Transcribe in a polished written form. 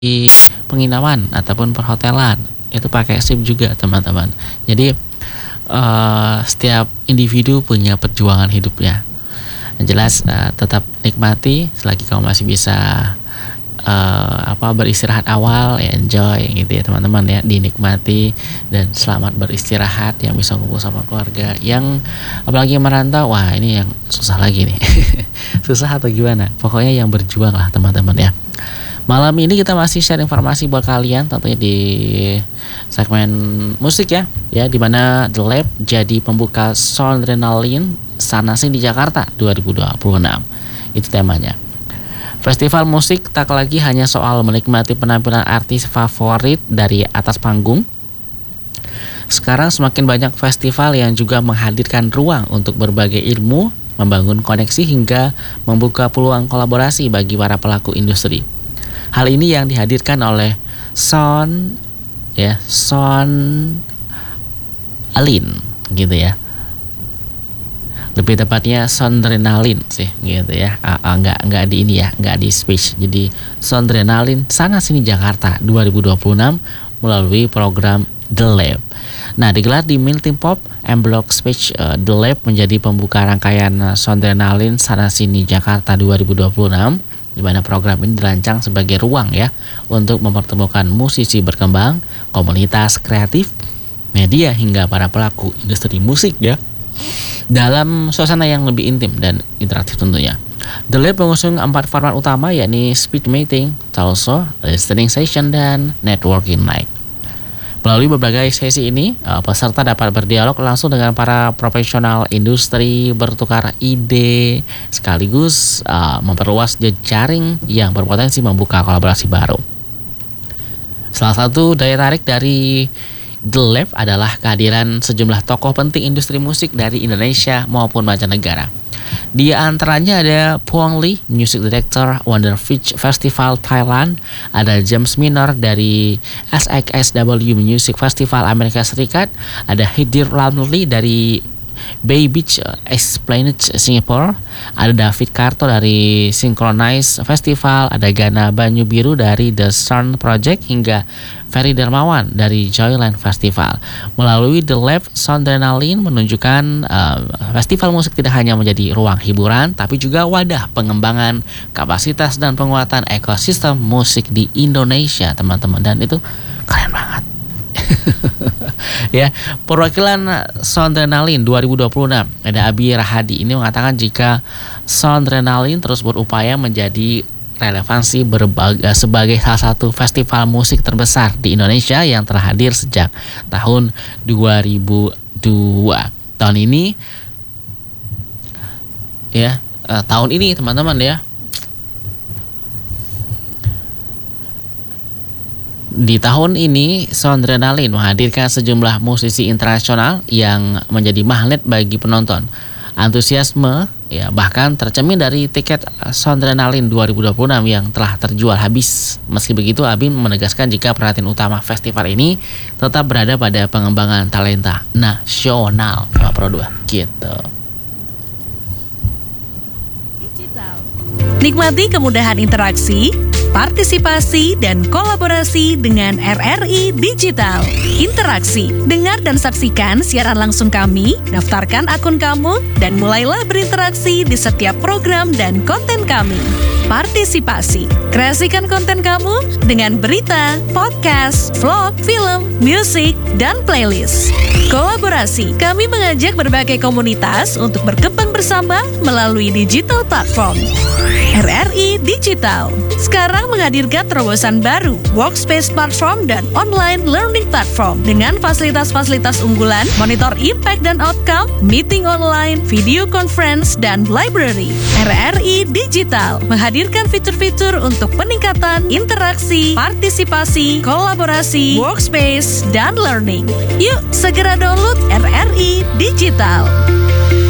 penginapan ataupun perhotelan itu pakai SIM juga teman-teman. Jadi setiap individu punya perjuangan hidupnya. Yang jelas tetap nikmati selagi kamu masih bisa beristirahat awal, ya enjoy gitu ya teman-teman ya, dinikmati dan selamat beristirahat. Yang bisa kumpul sama keluarga, yang apalagi yang merantau, wah ini yang susah lagi nih. Susah atau gimana, pokoknya yang berjuang lah teman-teman ya. Malam ini kita masih share informasi buat kalian tentunya di segmen musik ya dimana The Lab jadi pembuka Soundrenaline Sana Sini Jakarta 2026. Itu temanya. Festival musik tak lagi hanya soal menikmati penampilan artis favorit dari atas panggung. Sekarang semakin banyak festival yang juga menghadirkan ruang untuk berbagai ilmu, membangun koneksi hingga membuka peluang kolaborasi bagi para pelaku industri. Hal ini yang dihadirkan oleh Soundrenaline gitu ya. Lebih tepatnya Soundrenaline sih gitu ya. Enggak di ini ya, enggak di speech. Jadi Soundrenaline Sana Sini Jakarta 2026 melalui program The Lab. Nah, digelar di Melting Pot M Block Speech. The Lab menjadi pembuka rangkaian Soundrenaline Sana Sini Jakarta 2026, di mana program ini dirancang sebagai ruang ya untuk mempertemukan musisi berkembang, komunitas kreatif, media hingga para pelaku industri musik ya, dalam suasana yang lebih intim dan interaktif tentunya. The Lab mengusung 4 format utama, yakni speed meeting, talk show, listening session, dan networking night. Melalui berbagai sesi ini, peserta dapat berdialog langsung dengan para profesional industri, bertukar ide, sekaligus memperluas jejaring yang berpotensi membuka kolaborasi baru. Salah satu daya tarik dari The Lab adalah kehadiran sejumlah tokoh penting industri musik dari Indonesia maupun mancanegara. Di antaranya ada Phuong Lee, Music Director Wonder Beach Festival Thailand, ada James Minor dari SXSW Music Festival Amerika Serikat, ada Hidir Ramli dari Bay Beach Esplanade Singapore, ada David Karto dari Synchronize Festival, ada Gana Banyu Biru dari The Sun Project, hingga Ferry Darmawan dari Joyland Festival. Melalui The Lab, Soundrenaline menunjukkan festival musik tidak hanya menjadi ruang hiburan, tapi juga wadah pengembangan kapasitas dan penguatan ekosistem musik di Indonesia, teman-teman. Dan itu keren banget. Ya, perwakilan Soundrenaline 2026 ada Abi Rahadi ini mengatakan jika Soundrenaline terus berupaya menjadi relevansi sebagai salah satu festival musik terbesar di Indonesia yang telah hadir sejak tahun 2002. Tahun ini ya, tahun ini teman-teman ya, di tahun ini Soundrenaline menghadirkan sejumlah musisi internasional yang menjadi magnet bagi penonton. Antusiasme ya bahkan tercermin dari tiket Soundrenaline 2026 yang telah terjual habis. Meski begitu, Abin menegaskan jika perhatian utama festival ini tetap berada pada pengembangan talenta nasional sama Pro 2 gitu. Nikmati kemudahan interaksi, partisipasi, dan kolaborasi dengan RRI Digital. Interaksi, dengar dan saksikan siaran langsung kami, daftarkan akun kamu, dan mulailah berinteraksi di setiap program dan konten kami. Partisipasi, kreasikan konten kamu dengan berita, podcast, vlog, film, musik, dan playlist. Kolaborasi, kami mengajak berbagai komunitas untuk berkembang bersama melalui digital platform. RRI Digital sekarang menghadirkan terobosan baru, workspace platform dan online learning platform dengan fasilitas-fasilitas unggulan, monitor impact dan outcome, meeting online, video conference, dan library. RRI Digital menghadirkan fitur-fitur untuk peningkatan interaksi, partisipasi, kolaborasi, workspace, dan learning. Yuk segera download RRI Digital.